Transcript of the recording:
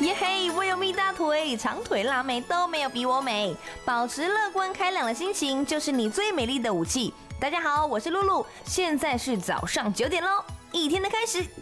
耶嘿，我有蜜大腿，长腿辣妹都没有比我美。保持乐观开朗的心情，就是你最美丽的武器。大家好，我是露露，现在是早上9点喽，一天的开始